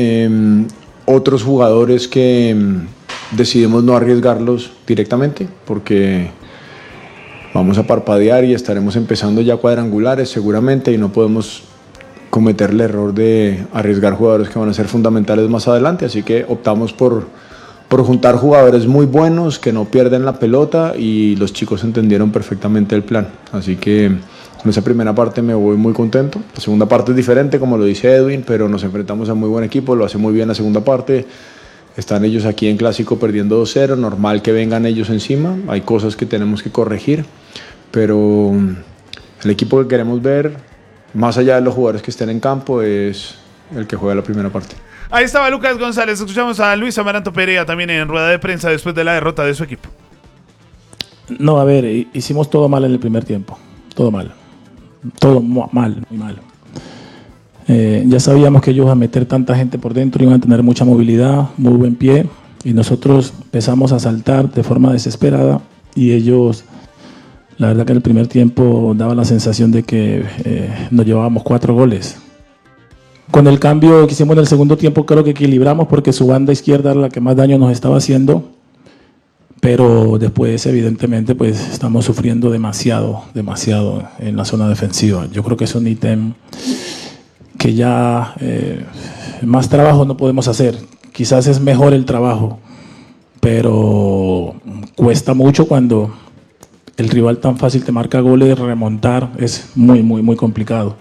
Speaker 8: otros jugadores que decidimos no arriesgarlos directamente porque vamos a parpadear y estaremos empezando ya cuadrangulares seguramente y no podemos cometer el error de arriesgar jugadores que van a ser fundamentales más adelante, así que optamos por juntar jugadores muy buenos que no pierden la pelota y los chicos entendieron perfectamente el plan, así que con esa primera parte me voy muy contento. La segunda parte es diferente, como lo dice Edwin, pero nos enfrentamos a muy buen equipo, lo hace muy bien la segunda parte. Están ellos aquí en Clásico perdiendo 2-0, normal que vengan ellos encima, hay cosas que tenemos que corregir, pero el equipo que queremos ver, más allá de los jugadores que estén en campo, es el que juega la primera parte.
Speaker 3: Ahí estaba Lucas González. Escuchamos a Luis Amaranto Perea también en rueda de prensa después de la derrota de su equipo.
Speaker 9: No, a ver, hicimos todo mal en el primer tiempo. Todo mal. Todo mal, muy mal. Ya sabíamos que ellos iban a meter tanta gente por dentro, iban a tener mucha movilidad, muy buen pie, y nosotros empezamos a saltar de forma desesperada y ellos, la verdad que en el primer tiempo daba la sensación de que nos llevábamos 4 goles. Con el cambio que hicimos en el segundo tiempo creo que equilibramos porque su banda izquierda era la que más daño nos estaba haciendo, pero después evidentemente pues estamos sufriendo demasiado en la zona defensiva. Yo creo que es un ítem que ya más trabajo no podemos hacer. Quizás es mejor el trabajo, pero cuesta mucho cuando el rival tan fácil te marca goles, remontar es muy complicado.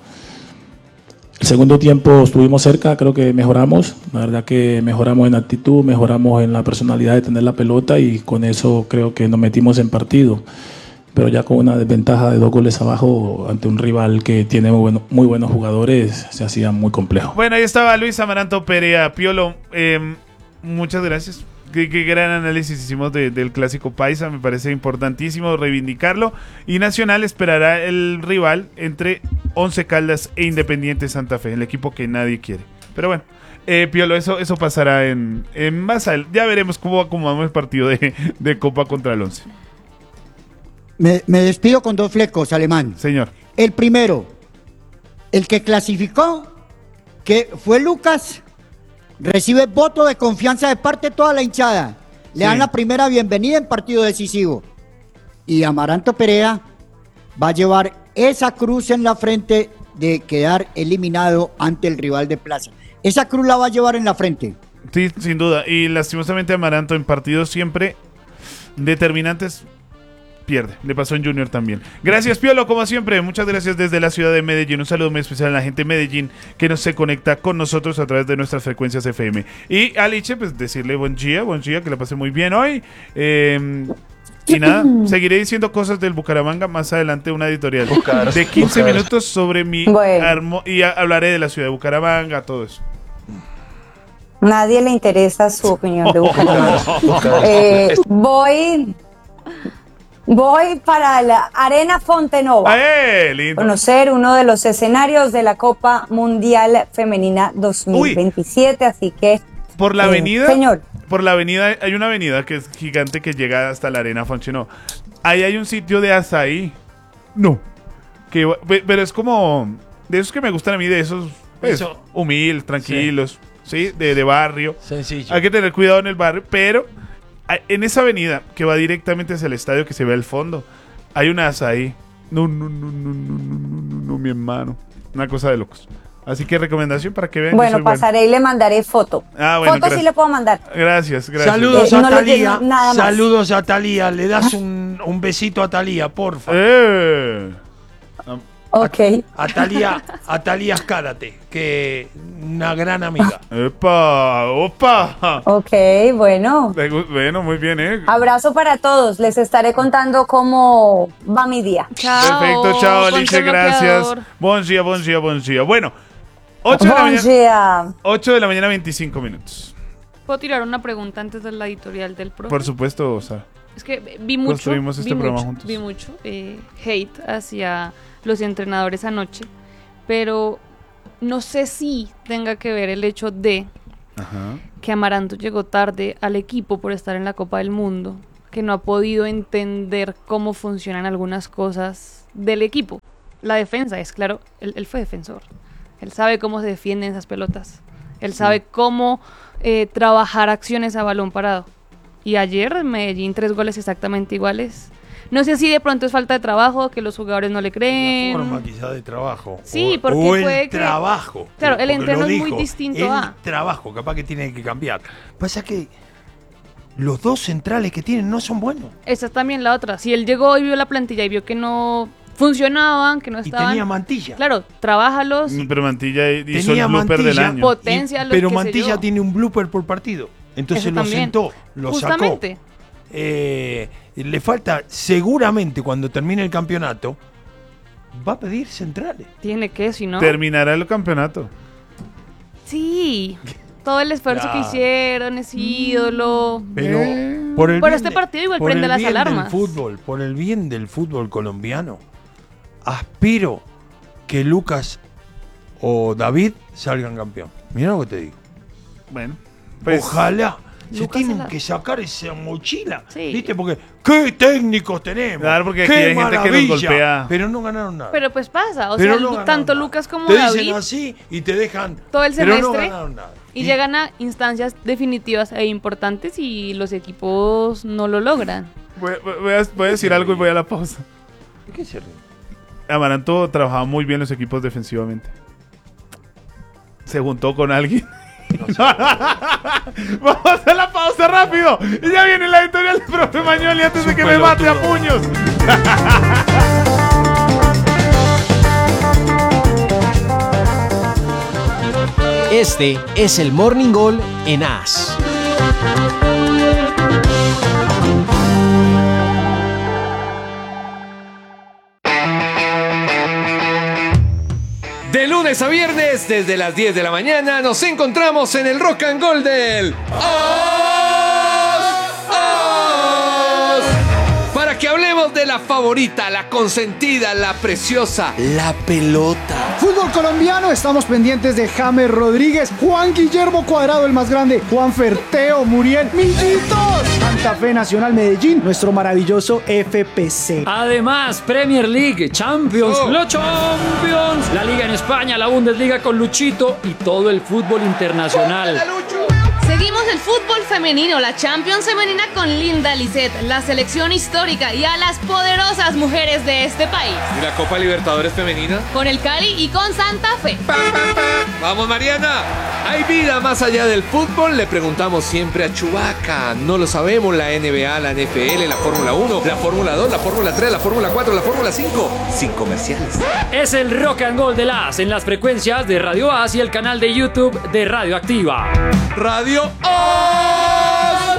Speaker 9: El segundo tiempo estuvimos cerca, creo que mejoramos, la verdad que mejoramos en actitud, mejoramos en la personalidad de tener la pelota y con eso creo que nos metimos en partido. Pero ya con una desventaja de 2 goles abajo ante un rival que tiene muy buenos jugadores, se hacía muy complejo.
Speaker 3: Bueno, ahí estaba Luis Amaranto Perea. Piolo, muchas gracias. Qué gran análisis hicimos del Clásico Paisa, me parece importantísimo reivindicarlo. Y Nacional esperará el rival entre Once Caldas e Independiente Santa Fe, el equipo que nadie quiere. Pero bueno, Piolo, eso pasará en más adelante. Ya veremos cómo acomodamos el partido de Copa contra el Once.
Speaker 7: Me despido con 2 flecos, Alemán.
Speaker 3: Señor.
Speaker 7: El primero, el que clasificó, que fue Lucas, recibe voto de confianza de parte de toda la hinchada. Le dan la primera bienvenida en partido decisivo. Y Amaranto Perea va a llevar esa cruz en la frente de quedar eliminado ante el rival de Plaza. Esa cruz la va a llevar en la frente.
Speaker 3: Sí, sin duda. Y lastimosamente Amaranto en partidos siempre determinantes pierde. Le pasó en Junior también. Gracias, Piolo, como siempre. Muchas gracias desde la ciudad de Medellín. Un saludo muy especial a la gente de Medellín que nos se conecta con nosotros a través de nuestras frecuencias FM. Y a Liche, pues decirle buen día, que la pase muy bien hoy. Y nada, seguiré diciendo cosas del Bucaramanga más adelante, una editorial de 15 minutos sobre mi y hablaré de la ciudad de Bucaramanga, todo eso.
Speaker 5: Nadie le interesa su opinión de Bucaramanga. Voy para la Arena Fontenova.
Speaker 3: Lindo.
Speaker 5: Conocer uno de los escenarios de la Copa Mundial Femenina 2027, así que
Speaker 3: por la avenida,
Speaker 5: señor.
Speaker 3: Por la avenida, hay una avenida que es gigante que llega hasta la Arena Fontenova. Ahí hay un sitio de azaí. No. Pero es como de esos que me gustan a mí, de esos pues, humildes, tranquilos, ¿sí? De barrio.
Speaker 6: Sencillo.
Speaker 3: Hay que tener cuidado en el barrio, pero en esa avenida que va directamente hacia el estadio que se ve al fondo, hay una azaí. No, mi hermano. Una cosa de locos. Así que recomendación para que vean.
Speaker 5: Bueno, pasaré y le mandaré foto.
Speaker 3: Bueno,
Speaker 5: foto sí le puedo mandar.
Speaker 3: Gracias.
Speaker 6: Saludos a Talía.
Speaker 5: Nada más.
Speaker 6: Saludos a Talía. Le das un besito a Talía, porfa.
Speaker 5: Ok.
Speaker 6: A Talía Escárate, que una gran amiga.
Speaker 3: ¡Opa!
Speaker 5: Ok, bueno.
Speaker 3: Bueno, muy bien,
Speaker 5: Abrazo para todos. Les estaré contando cómo va mi día.
Speaker 4: Chao.
Speaker 3: Perfecto, chao, Alicia, gracias. Buen día. Bueno, 8 de la mañana, 25 minutos.
Speaker 4: ¿Puedo tirar una pregunta antes de la editorial del pro?
Speaker 3: Por supuesto, Sara.
Speaker 4: Es que vi mucho,
Speaker 3: construimos este programa juntos.
Speaker 4: Vi mucho hate hacia los entrenadores anoche, pero no sé si tenga que ver el hecho de que Amaranto llegó tarde al equipo por estar en la Copa del Mundo, que no ha podido entender cómo funcionan algunas cosas del equipo. La defensa, es claro, él fue defensor. Él sabe cómo se defienden esas pelotas. Él sabe cómo trabajar acciones a balón parado. Y ayer en Medellín 3 goles exactamente iguales. No sé si de pronto es falta de trabajo, que los jugadores no le creen.
Speaker 6: Una forma quizá de trabajo.
Speaker 4: Sí, porque
Speaker 6: o el
Speaker 4: puede que...
Speaker 6: trabajo.
Speaker 4: Claro, el entreno es muy
Speaker 6: dijo,
Speaker 4: distinto
Speaker 6: el trabajo, capaz que tiene que cambiar. Pasa que los dos centrales que tienen no son buenos.
Speaker 4: Esa es también la otra. Si él llegó y vio la plantilla y vio que no funcionaban, que no estaban...
Speaker 6: Y tenía Mantilla.
Speaker 4: Claro, trabájalos.
Speaker 3: Pero Mantilla hizo el blooper del año.
Speaker 4: Potencia
Speaker 6: pero Mantilla tiene un blooper por partido. Entonces
Speaker 4: eso
Speaker 6: lo
Speaker 4: también.
Speaker 6: sentó, lo
Speaker 4: Justamente.
Speaker 6: sacó. Le falta, seguramente cuando termine el campeonato, va a pedir centrales.
Speaker 4: Tiene que, si no...
Speaker 3: Terminará el campeonato.
Speaker 4: Sí, todo el esfuerzo que hicieron, ese ídolo.
Speaker 6: Pero por
Speaker 4: este partido igual prende las alarmas.
Speaker 6: Por el bien del fútbol colombiano, aspiro que Lucas o David salgan campeón. Mira lo que te digo.
Speaker 3: Bueno, pues,
Speaker 6: ojalá. Se tienen que sacar esa mochila, ¿viste? Porque ¿qué técnicos tenemos?
Speaker 3: Claro, porque aquí
Speaker 6: ¡Qué
Speaker 3: hay gente que nos golpea.
Speaker 6: Pero no ganaron nada.
Speaker 4: Pero pues pasa, o sea, tanto Lucas como
Speaker 6: te
Speaker 4: David
Speaker 6: dicen así y te dejan
Speaker 4: todo el semestre,
Speaker 6: pero no ganaron nada.
Speaker 4: Y llegan a instancias definitivas e importantes y los equipos no lo logran.
Speaker 3: Voy a decir algo y voy a la pausa.
Speaker 6: ¿De qué se ríe?
Speaker 3: Amaranto trabajaba muy bien los equipos defensivamente. Se juntó con alguien. Vamos a la pausa rápido. Y ya viene la editorial del profe Mañoli antes de que me mate a puños.
Speaker 2: Este es el Morning Gol en AS.
Speaker 10: De lunes a viernes, desde las 10 de la mañana, nos encontramos en el Rock and Roll del para que hablemos de la favorita, la consentida, la preciosa, la pelota.
Speaker 11: Fútbol colombiano, estamos pendientes de James Rodríguez, Juan Guillermo Cuadrado, el más grande, Juan Ferteo, Muriel, Millitos, Santa Fe Nacional Medellín, nuestro maravilloso FPC.
Speaker 12: Además, Premier League, Champions, los Champions, la Liga en España, la Bundesliga con Luchito y todo el fútbol internacional.
Speaker 13: Seguimos el fútbol femenino, la Champions femenina con Linda Lisset, la selección histórica y a las poderosas mujeres de este país.
Speaker 10: ¿Y la Copa Libertadores femenina?
Speaker 13: Con el Cali y con Santa Fe.
Speaker 10: ¡Vamos, Mariana! ¿Hay vida más allá del fútbol? Le preguntamos siempre a Chubaca. No lo sabemos, la NBA, la NFL, la Fórmula 1, la Fórmula 2, la Fórmula 3, la Fórmula 4, la Fórmula 5. Sin comerciales.
Speaker 12: Es el Rock and Roll de AS en las frecuencias de Radio AS y el canal de YouTube de Radio Activa.
Speaker 10: Radio AS.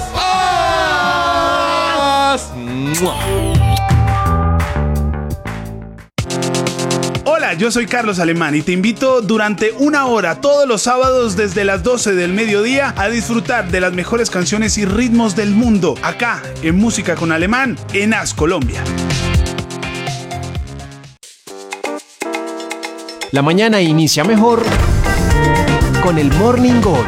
Speaker 3: Hola, yo soy Carlos Alemán y te invito durante 1 hora todos los sábados desde las 12 del mediodía a disfrutar de las mejores canciones y ritmos del mundo, acá en Música con Alemán en AS Colombia.
Speaker 2: La mañana inicia mejor con el Morning Gol.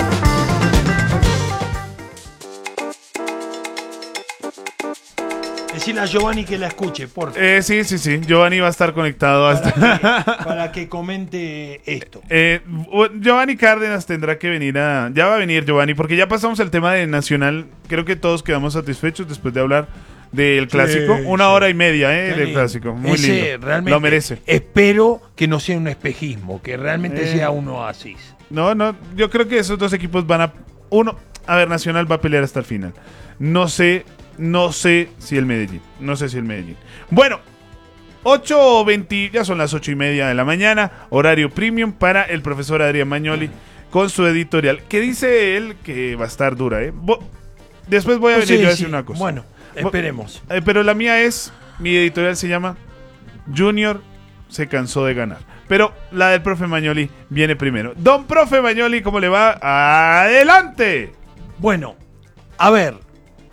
Speaker 6: Decirle a Giovanni que la escuche, por favor.
Speaker 3: Sí. Giovanni va a estar conectado
Speaker 6: para que comente esto.
Speaker 3: Giovanni Cárdenas tendrá que venir ya va a venir Giovanni, porque ya pasamos el tema de Nacional. Creo que todos quedamos satisfechos después de hablar del clásico. 1 hora y media del clásico. Muy lindo.
Speaker 6: Realmente
Speaker 3: lo merece.
Speaker 6: Espero que no sea un espejismo, que realmente sea un oasis.
Speaker 3: No, yo creo que esos dos equipos van a... Nacional va a pelear hasta el final. No sé si el Medellín. Bueno, 8:20, ya son las 8:30 de la mañana, horario premium para el profesor Adrián Mañoli con su editorial. Que dice él que va a estar dura, Después voy a venir yo a decir una cosa.
Speaker 6: Bueno, esperemos.
Speaker 3: Pero la mía mi editorial se llama Junior se cansó de ganar. Pero la del profe Mañoli viene primero. Don profe Mañoli, ¿cómo le va? ¡Adelante!
Speaker 6: Bueno, a ver.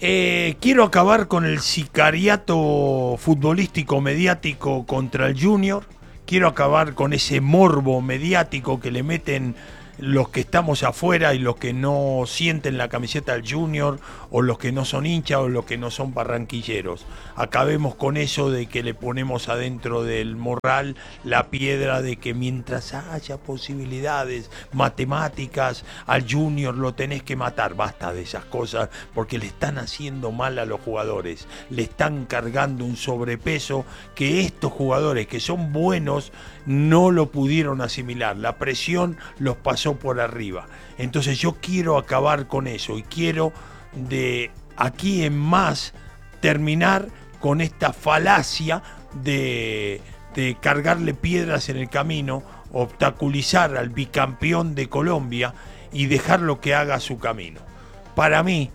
Speaker 6: Quiero acabar con el sicariato futbolístico mediático contra el Junior. Quiero acabar con ese morbo mediático que le meten los que estamos afuera y los que no sienten la camiseta del Junior, o los que no son hinchas, o los que no son barranquilleros. Acabemos con eso de que le ponemos adentro del morral la piedra de que mientras haya posibilidades matemáticas al Junior lo tenés que matar. Basta de esas cosas, porque le están haciendo mal a los jugadores, le están cargando un sobrepeso que estos jugadores que son buenos no lo pudieron asimilar, la presión los pasó por arriba. Entonces yo quiero acabar con eso y quiero de aquí en más terminar con esta falacia de cargarle piedras en el camino, obstaculizar al bicampeón de Colombia y dejarlo que haga su camino. Para mí,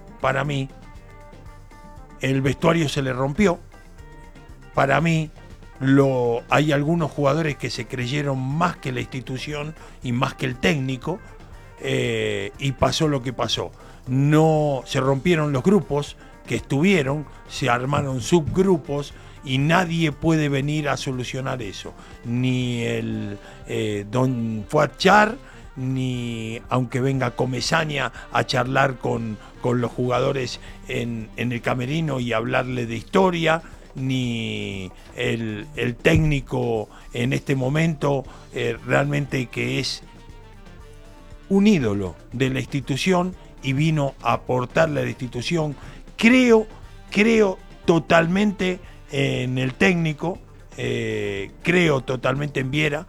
Speaker 6: el vestuario se le rompió. Para mí, hay algunos jugadores que se creyeron más que la institución y más que el técnico, y pasó lo que pasó. No se rompieron los grupos que estuvieron, se armaron subgrupos y nadie puede venir a solucionar eso. Ni el don Fuad Char, ni aunque venga Comesaña a charlar con los jugadores en el camerino y hablarle de historia, ni el técnico en este momento realmente que es un ídolo de la institución y vino a aportarle a la institución. Creo totalmente en el técnico, creo totalmente en Viera,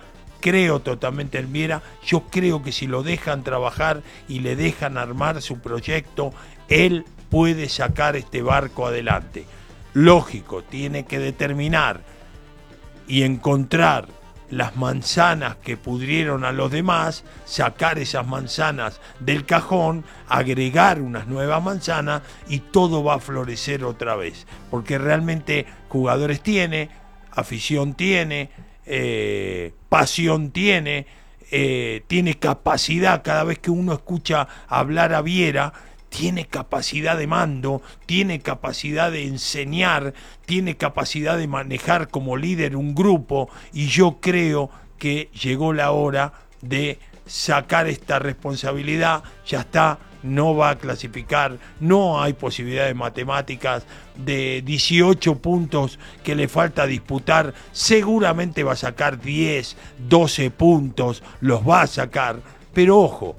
Speaker 6: yo creo que si lo dejan trabajar y le dejan armar su proyecto, él puede sacar este barco adelante. Lógico, tiene que determinar y encontrar las manzanas que pudrieron a los demás, sacar esas manzanas del cajón, agregar unas nuevas manzanas y todo va a florecer otra vez. Porque realmente jugadores tiene, afición tiene, pasión tiene capacidad. Cada vez que uno escucha hablar a Viera, tiene capacidad de mando, tiene capacidad de enseñar, tiene capacidad de manejar como líder un grupo, y yo creo que llegó la hora de sacar esta responsabilidad. Ya está, no va a clasificar, no hay posibilidades matemáticas. De 18 puntos que le falta disputar, seguramente va a sacar 10, 12 puntos, los va a sacar, pero ojo,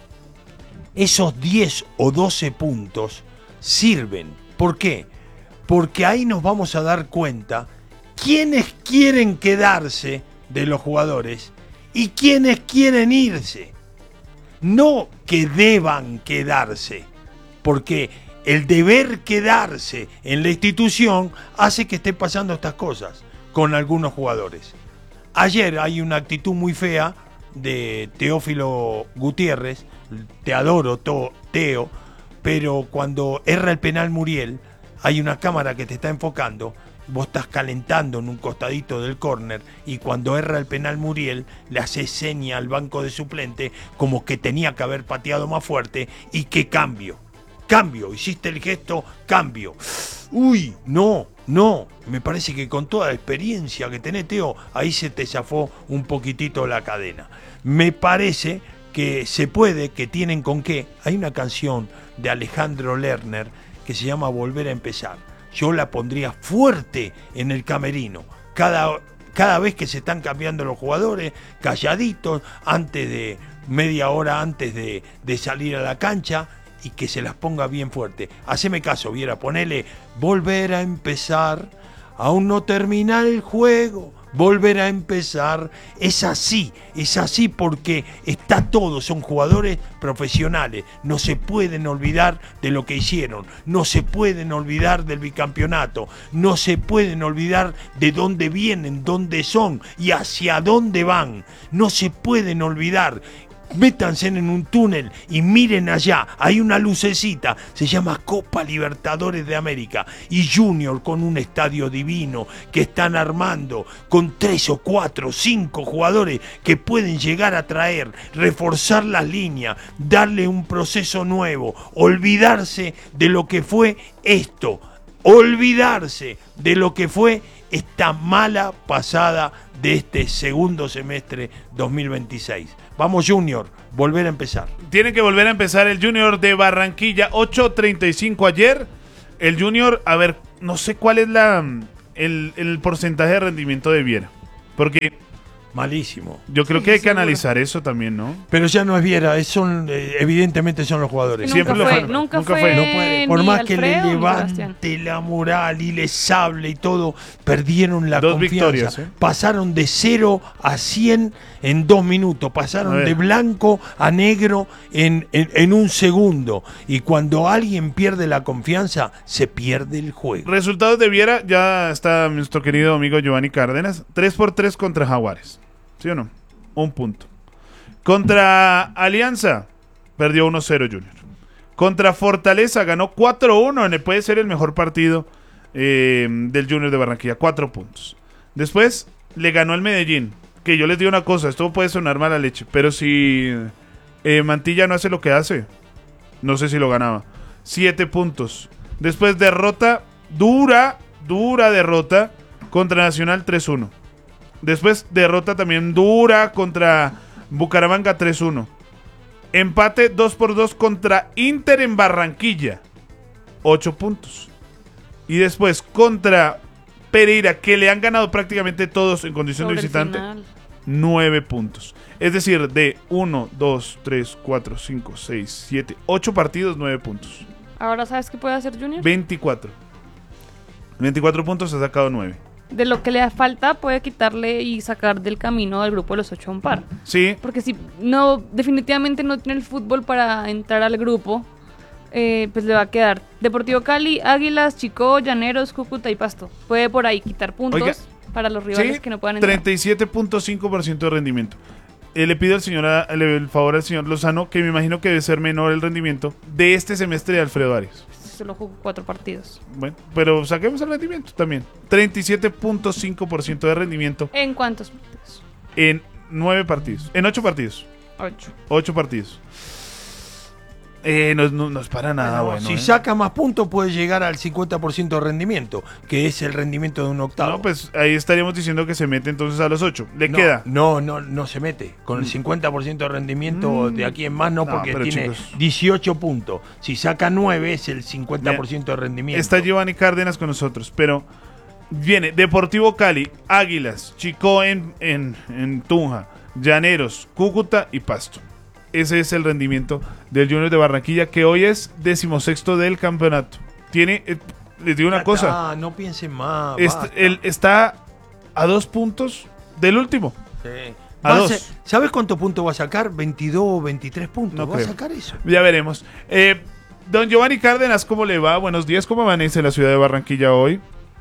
Speaker 6: esos 10 o 12 puntos sirven. ¿Por qué? Porque ahí nos vamos a dar cuenta quiénes quieren quedarse de los jugadores y quiénes quieren irse. No que deban quedarse, porque el deber quedarse en la institución hace que esté pasando estas cosas con algunos jugadores. Ayer hay una actitud muy fea de Teófilo Gutiérrez. Te adoro, Teo, pero cuando erra el penal Muriel, hay una cámara que te está enfocando, vos estás calentando en un costadito del córner, y cuando erra el penal Muriel, le hace seña al banco de suplente como que tenía que haber pateado más fuerte y que cambio, hiciste el gesto, cambio. Uy, no, me parece que con toda la experiencia que tenés, Teo, ahí se te zafó un poquitito la cadena. Me parece que se puede, que tienen con qué. Hay una canción de Alejandro Lerner que se llama Volver a empezar. Yo la pondría fuerte en el camerino. Cada vez que se están cambiando los jugadores, calladitos, media hora antes de salir a la cancha, y que se las ponga bien fuerte. Haceme caso, Viera, ponele volver a empezar, aún no termina el juego, volver a empezar. Es así porque está todo, son jugadores profesionales, no se pueden olvidar de lo que hicieron, no se pueden olvidar del bicampeonato, no se pueden olvidar de dónde vienen, dónde son y hacia dónde van, no se pueden olvidar. métanse en un túnel y miren allá, hay una lucecita, se llama Copa Libertadores de América, y Junior con un estadio divino que están armando con 3 o 4 o 5 jugadores que pueden llegar a traer, reforzar las líneas, darle un proceso nuevo, olvidarse de lo que fue esto, olvidarse de lo que fue esta mala pasada de este segundo semestre 2026. Vamos, Junior, volver a empezar.
Speaker 3: Tiene que volver a empezar el Junior de Barranquilla, 8:35 ayer. El Junior, a ver, no sé cuál es el porcentaje de rendimiento de Viera, porque
Speaker 6: malísimo.
Speaker 3: Yo creo que hay que analizar eso también, ¿no?
Speaker 6: Pero ya no es Viera, evidentemente son los jugadores.
Speaker 3: Siempre lo fueron.
Speaker 4: Nunca fue.
Speaker 6: No puede. Por
Speaker 4: ni
Speaker 6: más que
Speaker 4: Alfredo,
Speaker 6: le
Speaker 4: ni
Speaker 6: levante
Speaker 4: Sebastián.
Speaker 6: la moral y les hable y todo, perdieron la
Speaker 3: 2
Speaker 6: confianza.
Speaker 3: victorias, ¿eh?
Speaker 6: Pasaron de 0 a 100 en 2 minutos. Pasaron de blanco a negro en un segundo. Y cuando alguien pierde la confianza, se pierde el juego.
Speaker 3: Resultados de Viera, ya está nuestro querido amigo Giovanni Cárdenas. 3-3 contra Jaguares. ¿Sí o no? 1 punto. Contra Alianza, perdió 1-0 Junior. Contra Fortaleza, ganó 4-1. Puede ser el mejor partido del Junior de Barranquilla. 4 puntos. Después, le ganó al Medellín. Que yo les digo una cosa, esto puede sonar mala leche, pero si Mantilla no hace lo que hace, no sé si lo ganaba. 7 puntos. Después, derrota, dura derrota contra Nacional 3-1. Después, derrota también dura contra Bucaramanga 3-1. Empate 2-2 contra Inter en Barranquilla. 8 puntos. Y después, contra Pereira, que le han ganado prácticamente todos en condición de visitante, 9 puntos. Es decir, de 1, 2, 3, 4, 5, 6, 7, 8 partidos, 9 puntos.
Speaker 4: Ahora, ¿sabes qué puede hacer Junior?
Speaker 3: 24. 24 puntos, ha sacado 9.
Speaker 4: De lo que le falta, puede quitarle y sacar del camino al grupo de los 8 a un par.
Speaker 3: Sí.
Speaker 4: Porque si no, definitivamente no tiene el fútbol para entrar al grupo, pues le va a quedar Deportivo Cali, Águilas, Chicó, Llaneros, Cúcuta y Pasto. Puede por ahí quitar puntos para los rivales que no puedan entrar.
Speaker 3: 37.5% de rendimiento. Le pido el favor al señor Lozano, que me imagino que debe ser menor el rendimiento de este semestre de Alfredo Arias.
Speaker 4: Solo jugó 4 partidos.
Speaker 3: Bueno, pero saquemos el rendimiento también. 37.5% de rendimiento.
Speaker 4: ¿En cuántos partidos?
Speaker 3: En 9 partidos. En 8 partidos. 8 partidos. No es para nada bueno.
Speaker 6: Si saca más puntos puede llegar al 50% de rendimiento, que es el rendimiento de un octavo.
Speaker 3: No, pues ahí estaríamos diciendo que se mete entonces a los 8. ¿Le queda?
Speaker 6: No se mete. Con el 50% de rendimiento de aquí en más porque tiene 18 puntos. Si saca 9 es el 50% de rendimiento.
Speaker 3: Está Giovanni Cárdenas con nosotros, pero viene Deportivo Cali, Águilas, Chicó en Tunja, Llaneros, Cúcuta y Pasto. Ese es el rendimiento del Junior de Barranquilla, que hoy es 16º del campeonato. Tiene, les digo una cosa.
Speaker 6: No piensen más.
Speaker 3: Está a 2 puntos del último.
Speaker 6: Sí.
Speaker 3: A 2.
Speaker 6: ¿Sabes cuántos puntos va a sacar? 22 o 23 puntos.
Speaker 3: No
Speaker 6: va
Speaker 3: creo.
Speaker 6: A sacar eso.
Speaker 3: Ya veremos. Don Giovanni Cárdenas, ¿cómo le va? Buenos días. ¿Cómo amanece la ciudad de Barranquilla hoy?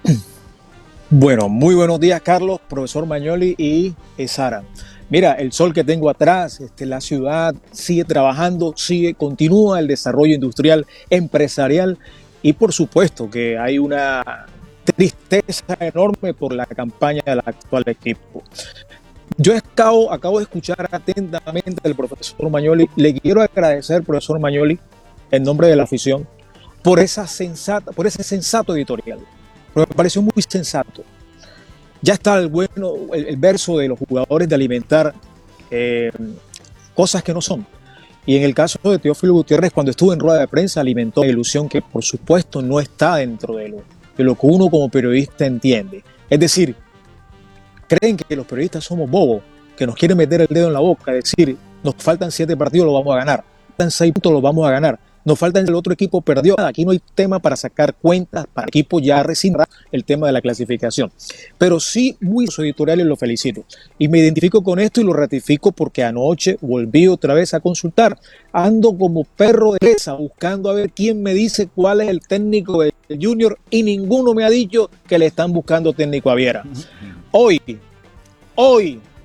Speaker 14: Bueno, muy buenos días, Carlos, profesor Magnoli y Sara. Mira, el sol que tengo atrás, la ciudad sigue trabajando, continúa el desarrollo industrial, empresarial, y por supuesto que hay una tristeza enorme por la campaña del actual equipo. Yo acabo de escuchar atentamente al profesor Magnoli. Le quiero agradecer, profesor Magnoli, en nombre de la afición, por ese sensato editorial. Pero me pareció muy sensato. Ya está el verso de los jugadores de alimentar cosas que no son. Y en el caso de Teófilo Gutiérrez, cuando estuvo en rueda de prensa, alimentó una ilusión que por supuesto no está dentro de lo que uno como periodista entiende. Es decir, creen que los periodistas somos bobos, que nos quieren meter el dedo en la boca, decir, nos faltan 7 partidos, lo vamos a ganar. Nos faltan 6 puntos, lo vamos a ganar. Nos falta el otro equipo perdió. Aquí no hay tema para sacar cuentas para el equipo ya resignado el tema de la clasificación. Pero sí, muy editorial y lo felicito. Y me identifico con esto y lo ratifico porque anoche volví otra vez a consultar. Ando como perro de presa buscando a ver quién me dice cuál es el técnico del Junior y ninguno me ha dicho que le están buscando técnico a Viera. Hoy,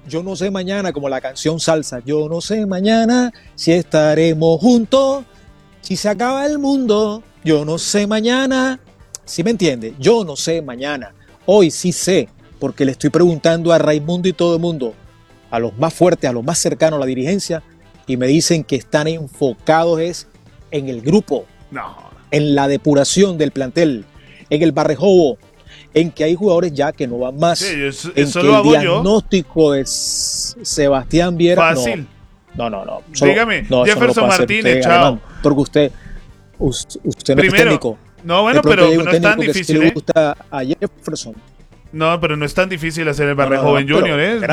Speaker 14: yo no sé mañana, como la canción Salsa, yo no sé mañana si estaremos juntos, si se acaba el mundo, yo no sé mañana, ¿sí me entiende? Yo no sé mañana, hoy sí sé, porque le estoy preguntando a Raimundo y todo el mundo, a los más fuertes, a los más cercanos a la dirigencia, y me dicen que están enfocados en el grupo, en la depuración del plantel, en el barrejobo, en que hay jugadores ya que no van más, en que el diagnóstico de Sebastián Viera
Speaker 3: fácil.
Speaker 14: No.
Speaker 3: Dígame, Jefferson Martínez, chao.
Speaker 14: Porque usted no es técnico.
Speaker 3: No, bueno, pero no es tan difícil.
Speaker 14: Si le gusta a Jefferson.
Speaker 3: No, pero no es tan difícil hacer el Barrejoven Junior, ¿eh?